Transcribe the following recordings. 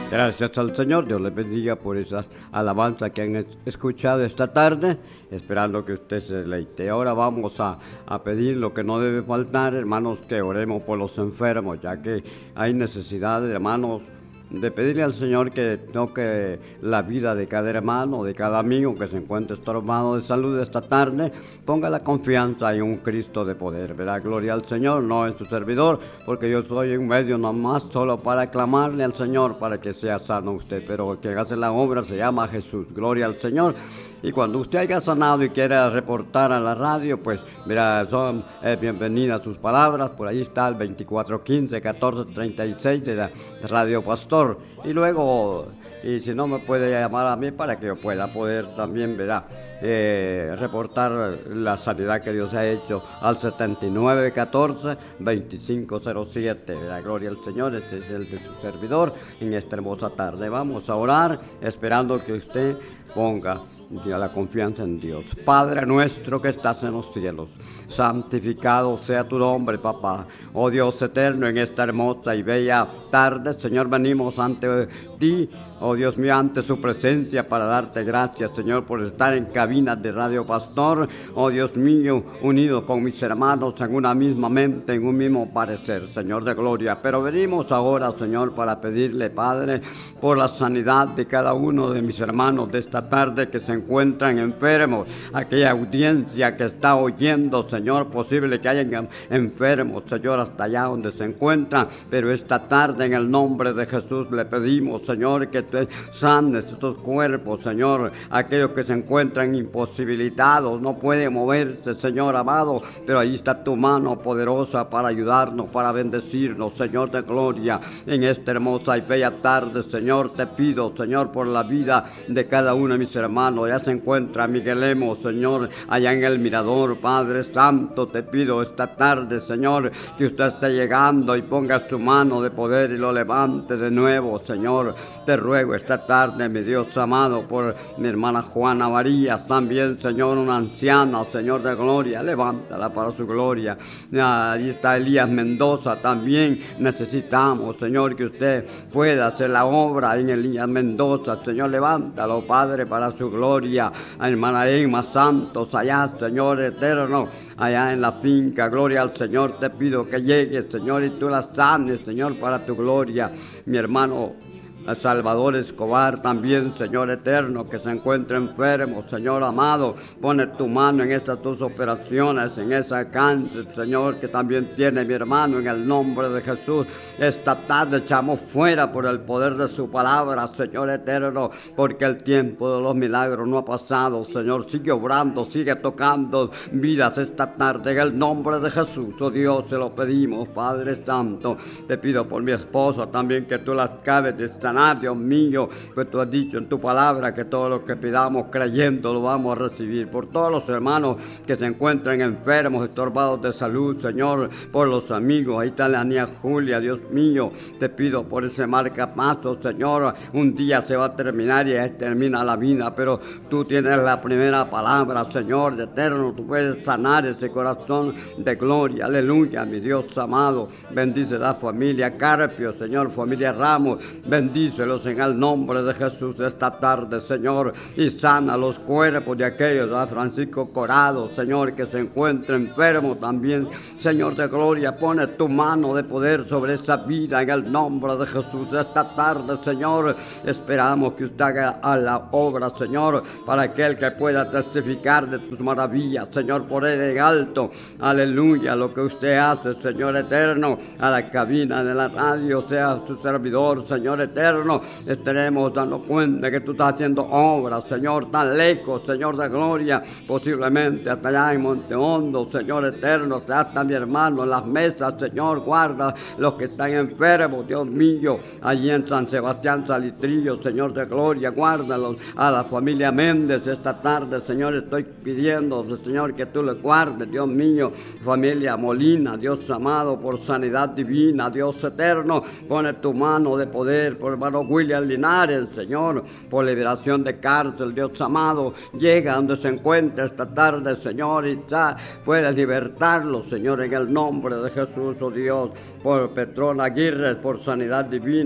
Gracias al Señor, Dios les bendiga por esas alabanzas que han escuchado esta tarde, esperando que usted se deleite. Ahora vamos a pedir lo que no debe faltar, hermanos, que oremos por los enfermos, ya que hay necesidad, hermanos, de pedirle al Señor que toque la vida de cada hermano, de cada amigo que se encuentre estorbado de salud esta tarde. Ponga la confianza en un Cristo de poder, verá, gloria al Señor, no en su servidor, porque yo soy un medio nomás solo para clamarle al Señor para que sea sano usted, pero el que hace la obra se llama Jesús, gloria al Señor. Y cuando usted haya sanado y quiera reportar a la radio, pues verá, son bienvenidas sus palabras. Por ahí está el 2415-1436 de la Radio Pastor. Y luego, y si no me puede llamar a mí para que yo pueda poder también, verá, reportar la sanidad que Dios ha hecho al 7914-2507. La gloria al Señor, este es el de su servidor en esta hermosa tarde. Vamos a orar esperando que usted ponga la confianza en Dios. Padre nuestro que estás en los cielos, santificado sea tu nombre, papá. Oh Dios eterno, en esta hermosa y bella tarde, Señor, venimos ante ti, oh Dios mío, ante su presencia para darte gracias, Señor, por estar en cabinas de Radio Pastor, oh Dios mío, unidos con mis hermanos en una misma mente, en un mismo parecer, Señor de gloria. Pero venimos ahora, Señor, para pedirle, Padre, por la sanidad de cada uno de mis hermanos de esta tarde que se encuentran enfermos, aquella audiencia que está oyendo, Señor, posible que hayan enfermos, Señor, hasta allá donde se encuentran, pero esta tarde en el nombre de Jesús le pedimos, Señor, que tú sanes estos cuerpos, Señor, aquellos que se encuentran imposibilitados, no pueden moverse, Señor amado, pero ahí está tu mano poderosa para ayudarnos, para bendecirnos, Señor de gloria, en esta hermosa y bella tarde, Señor, te pido, Señor, por la vida de cada uno de mis hermanos. Ya se encuentra Miguel Emo, Señor, allá en el mirador, Padre Santo, te pido esta tarde, Señor, que usted esté llegando y ponga su mano de poder y lo levante de nuevo, Señor. Te ruego esta tarde, mi Dios amado, por mi hermana Juana María, también, Señor, una anciana, Señor de gloria, levántala para su gloria. Ahí está Elías Mendoza, también necesitamos, Señor, que usted pueda hacer la obra en Elías Mendoza, Señor, levántalo, Padre, para su gloria. A hermana Emma Santos, allá, Señor eterno, allá en la finca, gloria al Señor, te pido que llegues, Señor, y tú la sanes, Señor, para tu gloria. Mi hermano Salvador Escobar también, Señor eterno, que se encuentra enfermo, Señor amado, pone tu mano en estas dos operaciones, en ese cáncer, Señor, que también tiene mi hermano, en el nombre de Jesús. Esta tarde echamos fuera por el poder de su palabra, Señor eterno, porque el tiempo de los milagros no ha pasado, Señor. Sigue obrando, sigue tocando vidas esta tarde, en el nombre de Jesús. Oh Dios, se lo pedimos, Padre Santo. Te pido por mi esposa también, que tú las acabes de sanar, Dios mío, pues tú has dicho en tu palabra que todo lo que pidamos creyendo lo vamos a recibir. Por todos los hermanos que se encuentran enfermos, estorbados de salud, Señor, por los amigos, ahí está la niña Julia, Dios mío, te pido por ese marcapasos, Señor. Un día se va a terminar y ahí termina la vida, pero tú tienes la primera palabra, Señor de eterno, tú puedes sanar ese corazón de gloria, aleluya, mi Dios amado. Bendice la familia Carpio, Señor, familia Ramos, bendícelos en el nombre de Jesús esta tarde, Señor, y sana los cuerpos de aquellos, a Francisco Corado, Señor, que se encuentra enfermo también, Señor de gloria. Pone tu mano de poder sobre esa vida en el nombre de Jesús esta tarde, Señor. Esperamos que usted haga a la obra, Señor, para aquel que pueda testificar de tus maravillas, Señor, por él en alto, aleluya, lo que usted hace, Señor eterno, a la cabina de la radio, sea su servidor, Señor eterno, estaremos dando cuenta que tú estás haciendo obras, Señor, tan lejos, Señor de gloria, posiblemente hasta allá en Monte Hondo, Señor eterno, sea hasta mi hermano en las mesas, Señor, guarda los que están enfermos, Dios mío, allí en San Sebastián Salitrillo, Señor de gloria, guárdalos, a la familia Méndez esta tarde, Señor, estoy pidiendo, Señor, que tú le guardes, Dios mío, familia Molina, Dios amado, por sanidad divina, Dios eterno, pone tu mano de poder, por hermano William Linares, Señor, por liberación de cárcel, Dios amado, llega donde se encuentra esta tarde, Señor, y ya puedes libertarlo, Señor, en el nombre de Jesús, oh Dios, por Petrona Aguirre, por sanidad divina,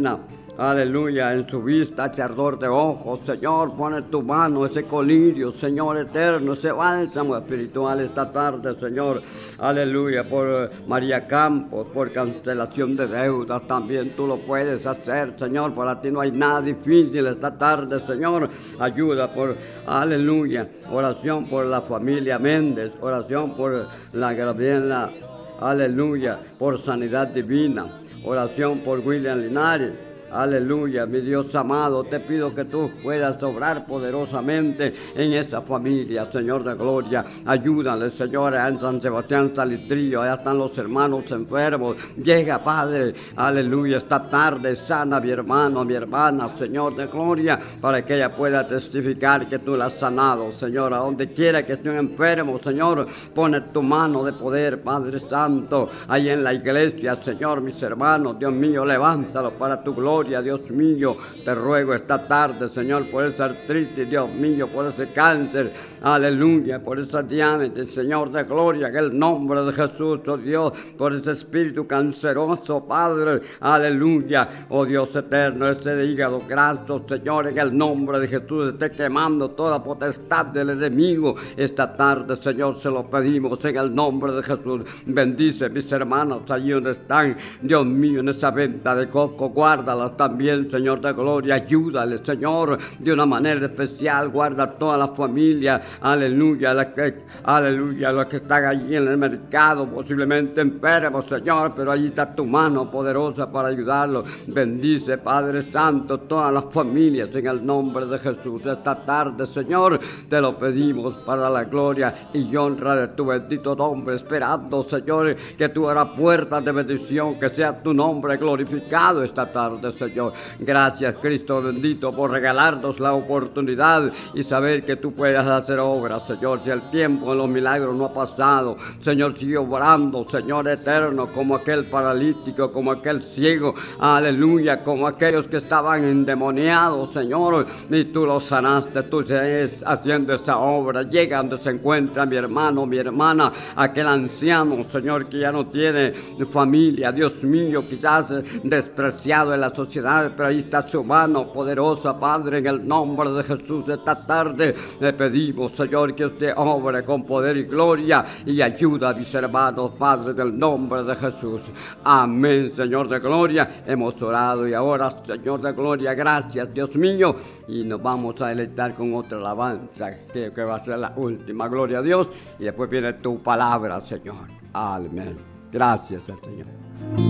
aleluya, en su vista, ese ardor de ojos, Señor, pone tu mano, ese colirio, Señor eterno, ese bálsamo espiritual esta tarde, Señor, aleluya, por María Campos, por cancelación de deudas, también tú lo puedes hacer, Señor, para ti no hay nada difícil esta tarde, Señor, ayuda por, aleluya, oración por la familia Méndez, oración por la Gabriela, aleluya, por sanidad divina, oración por William Linares, aleluya, mi Dios amado, te pido que tú puedas obrar poderosamente en esa familia, Señor de gloria. Ayúdale, Señor, en San Sebastián Salitrillo, allá están los hermanos enfermos. Llega, Padre, aleluya, esta tarde sana a mi hermano, a mi hermana, Señor de gloria, para que ella pueda testificar que tú la has sanado, Señor. A donde quiera que estén enfermos, Señor, pone tu mano de poder, Padre Santo, ahí en la iglesia, Señor, mis hermanos, Dios mío, levántalo para tu gloria. Dios mío, te ruego esta tarde, Señor, por esa artritis, Dios mío, por ese cáncer, aleluya, por esa diabetes, Señor de gloria, en el nombre de Jesús, oh Dios, por ese espíritu canceroso, Padre, aleluya, oh Dios eterno, ese hígado graso, Señor, en el nombre de Jesús, esté quemando toda potestad del enemigo, esta tarde, Señor, se lo pedimos en el nombre de Jesús. Bendice mis hermanos allí donde están, Dios mío, en esa venta de coco, guárdalas también, Señor de gloria, ayúdale, Señor, de una manera especial, guarda toda la familia, aleluya, los que están allí en el mercado, posiblemente enfermos, Señor, pero allí está tu mano poderosa para ayudarlos. Bendice, Padre Santo, todas las familias en el nombre de Jesús. Esta tarde, Señor, te lo pedimos para la gloria y honra de tu bendito nombre, esperando, Señor, que tú eras puerta de bendición, que sea tu nombre glorificado esta tarde, Señor. Gracias, Cristo bendito, por regalarnos la oportunidad y saber que tú puedes hacer obras, Señor. Si el tiempo de los milagros no ha pasado, Señor, sigue obrando, Señor eterno, como aquel paralítico, como aquel ciego, aleluya, como aquellos que estaban endemoniados, Señor, y tú los sanaste, tú sigues haciendo esa obra. Llega donde se encuentra mi hermano, mi hermana, aquel anciano, Señor, que ya no tiene familia, Dios mío, quizás despreciado en la sociedad, pero ahí está su mano poderosa, Padre, en el nombre de Jesús. Esta tarde le pedimos, Señor, que usted obre con poder y gloria y ayuda a mis hermanos, Padre, del nombre de Jesús. Amén, Señor de gloria. Hemos orado y ahora, Señor de gloria, gracias, Dios mío, y nos vamos a deleitar con otra alabanza que va a ser la última, gloria a Dios, y después viene tu palabra, Señor. Amén. Gracias al Señor.